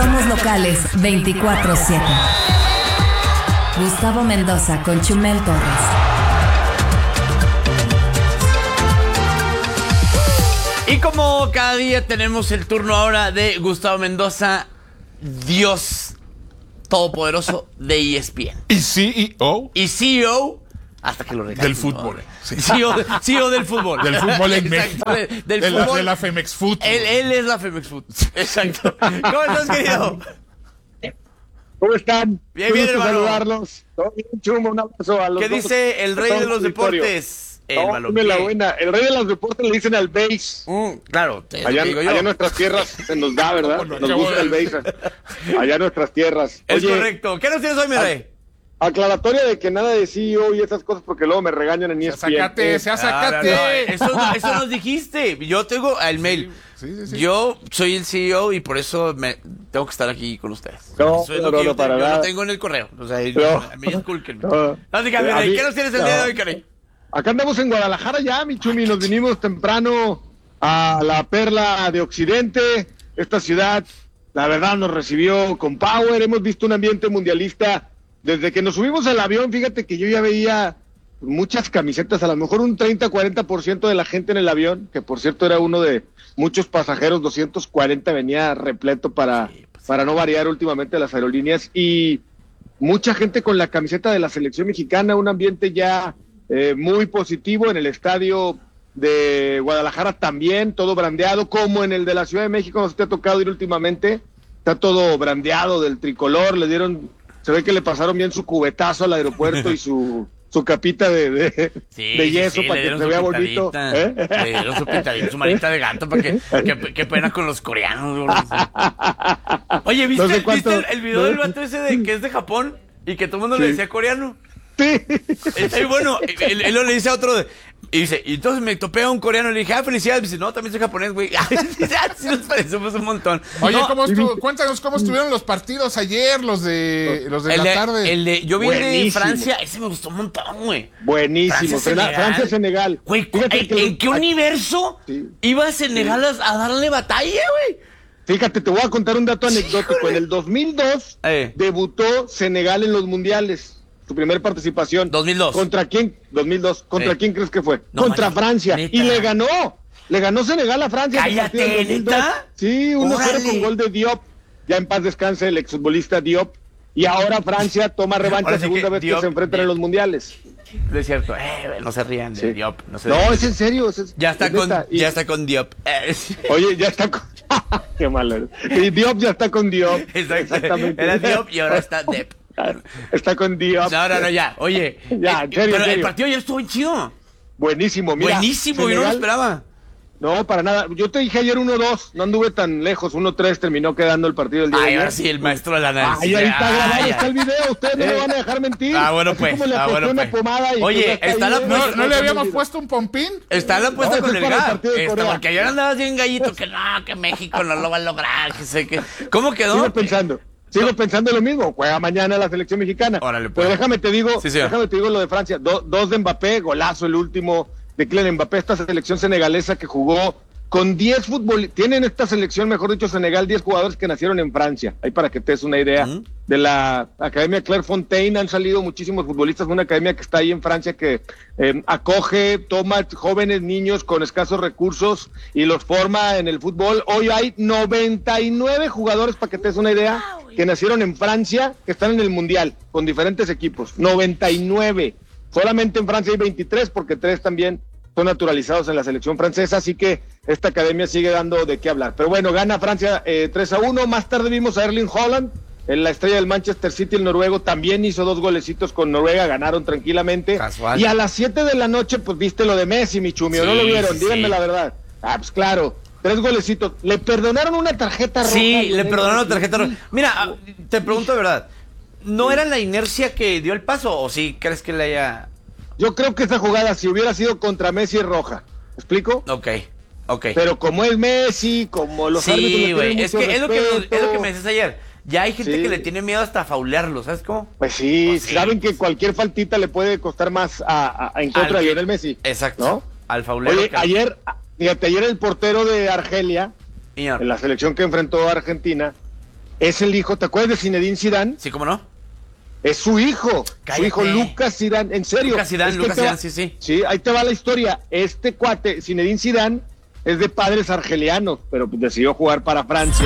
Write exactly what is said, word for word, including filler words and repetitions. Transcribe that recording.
Somos locales veinticuatro siete. Gustavo Mendoza con Chumel Torres. Y como cada día tenemos el turno ahora de Gustavo Mendoza, Dios todopoderoso de E S P N. Y C E O. Y C E O hasta que lo regañen. Del fútbol. ¿No? Sí. C E O, C E O del fútbol. Del fútbol en México. De, del de, fútbol. La, de la Femex Food. Él, él es la Femex Food. Exacto. ¿Cómo estás, querido? ¿Cómo están? Bien, bien, hermano. Saludarlos. Todo bien, Chuma, un abrazo a los ¿Qué dos. dice el rey de los deportes? El No, balompié. dime la buena. El rey de los deportes le dicen al base. Mm, claro, te Allá, digo yo. allá en nuestras tierras se nos da, ¿verdad? Bueno, Nos gusta el base. Allá en nuestras tierras. Es Oye, correcto. ¿Qué nos tienes hoy, mi rey? aclaratoria de que nada de C E O y esas cosas porque luego me regañan en E S P N. Sácate, sea sácate. Ah, no, no, eso, eso nos dijiste. Yo tengo el mail. Sí, sí, sí. Yo soy el C E O y por eso me tengo que estar aquí con ustedes. No, Eso es no, lo que no, yo, no, para yo nada. lo tengo en el correo. O sea, No. me disculpen. No. Básicamente, A mí- ¿qué nos tienes el no. día de hoy, Cari? Acá andamos en Guadalajara ya, mi Chumi, nos vinimos temprano a la perla de Occidente. Esta ciudad, la verdad, nos recibió con power. Hemos visto un ambiente mundialista desde que nos subimos al avión. Fíjate que yo ya veía muchas camisetas, a lo mejor un treinta, cuarenta por ciento de la gente en el avión, que por cierto era uno de muchos pasajeros, doscientos cuarenta venía repleto para, para no variar últimamente las aerolíneas, y mucha gente con la camiseta de la selección mexicana, un ambiente ya eh, muy positivo en el estadio de Guadalajara también, todo brandeado, como en el de la Ciudad de México. No se te ha tocado ir últimamente, está todo brandeado del tricolor, le dieron, se ve que le pasaron bien su cubetazo al aeropuerto y su su capita de, de, Sí, de yeso sí, sí, para le que dieron se su vea bonito. pintadita. ¿eh? Le dieron su pintadita, su manita de gato, para que, que, que pena con los coreanos. Güey. Oye, ¿viste, No sé cuánto- ¿viste el, el video no. del vato ese de que es de Japón y que todo el mundo le Sí. decía coreano? Sí. Está muy bueno. Él, él le dice a otro de- y dice, y entonces me topé a un coreano y le dije, ah, felicidades. Y dice, no, también soy japonés, güey. Sí nos parecemos un montón. Oye, No, ¿cómo estuvo? Cuéntanos cómo estuvieron los partidos ayer, los de los de el la de, tarde. el de, yo vi el de Buenísimo. Francia, ese me gustó un montón, güey. Buenísimo. Francia-Senegal. Francia-Senegal. Güey, Fíjate ¿en, que- en qué universo Sí. iba a Senegal a, a darle batalla, güey? Fíjate, te voy a contar un dato anecdótico. En el dos mil dos Eh. debutó Senegal en los mundiales. Su primer participación. dos mil dos. ¿Contra quién? dos mil dos. ¿Contra Eh. quién crees que fue? No, Contra manches, Francia. neta. Y le ganó. Le ganó Senegal a Francia. en el Cállate, partido del dos mil dos. ¿neta? Sí, uno cero Órale. con gol de Diop. Ya en paz descanse el exfutbolista Diop. Y ahora Francia toma revancha, Ahora sí segunda que vez Diop- que se enfrentan en los mundiales. Es cierto, eh, güey, no se rían de Sí. Diop. No, se No, rían. es en serio. es- es- Ya está, es con, neta. Y- ya está con Diop. Eh, Oye, ya está con... Qué malo eres. Y Diop ya está con Diop. Exacto. Exactamente. Era Diop y ahora está Dep. Está con Diop. No, no, no, ya. Oye, Ya, eh, en serio, pero en el serio. partido ya estuvo bien chido. Buenísimo, mira. Buenísimo, yo no lo Senegal- esperaba. No, para nada. Yo te dije ayer uno dos, no anduve tan lejos. uno tres terminó quedando el partido del día de Ay, ayer. ahora sí, el maestro del análisis. Ay, ahí está Ay, grabado, ay. está el video. Ustedes no me van a dejar mentir. Ah, bueno, Así pues. como le Ah, aposté bueno, una pues. pomada y Oye, pues está ahí, la- ¿eh? ¿No, ¿No le habíamos olvida. puesto un pompín? Está la apuesta No, con ese el es para el G A. partido de Está, Corea. porque ayer andabas bien gallito que no, que México no lo va a lograr, que sé que. ¿Cómo quedó? Sigo pensando. Sigo pensando lo mismo. Juega mañana la selección mexicana. Órale, pues. Pero déjame te digo, Sí, señor. déjame te digo lo de Francia. Do- dos de Mbappé, golazo el último de Kylian Mbappé, esta selección senegalesa que jugó con diez futbolistas. Tienen esta selección, mejor dicho, Senegal, diez jugadores que nacieron en Francia. Ahí para que te des una idea. Ujú. De la Academia Clairefontaine han salido muchísimos futbolistas, una academia que está ahí en Francia que eh, acoge, toma jóvenes niños con escasos recursos y los forma en el fútbol. Hoy hay noventa y nueve jugadores, para que te des una idea, que nacieron en Francia, que están en el Mundial, con diferentes equipos. noventa y nueve. Solamente en Francia hay veintitrés, porque tres también son naturalizados en la selección francesa, así que esta academia sigue dando de qué hablar. Pero bueno, gana Francia eh, tres a uno. Más tarde vimos a Erling Haaland, en la estrella del Manchester City, el noruego, también hizo dos golecitos con Noruega, ganaron tranquilamente. Casual. Y a las siete de la noche, pues viste lo de Messi, mi chumio, ¿no Sí, lo vieron? sí, Díganme sí. la verdad. Ah, pues claro, tres golecitos. Le perdonaron una tarjeta roja. Sí, le Messi. perdonaron la tarjeta roja. Mira, ah, te pregunto de verdad. ¿No era la inercia que dio el paso o sí crees que le haya...? Yo creo que esa jugada, si hubiera sido contra Messi, es roja. ¿Me explico? Ok, ok. Pero como es Messi, como los árbitros Sí, le güey. tienen Es mucho que es lo que, respeto. es lo que me decías ayer. Ya hay gente Sí. que le tiene miedo hasta a faulearlo, ¿sabes cómo? Pues sí, Pues sí. saben que cualquier faltita le puede costar más a, a- a- en contra Al de que- Lionel Messi. Exacto. ¿No? Al faulero. Oye, que- ayer, fíjate, ayer el portero de Argelia, Señor. en la selección que enfrentó a Argentina, es el hijo, ¿te acuerdas de Zinedine Zidane? Sí, ¿cómo no? Es su hijo, Cállate. su hijo Lucas Zidane, en serio. Lucas Zidane, Es que Lucas te va- Zidane, sí, sí. Sí, ahí te va la historia. Este cuate, Zinedine Zidane, es de padres argelianos, pero pues decidió jugar para Francia.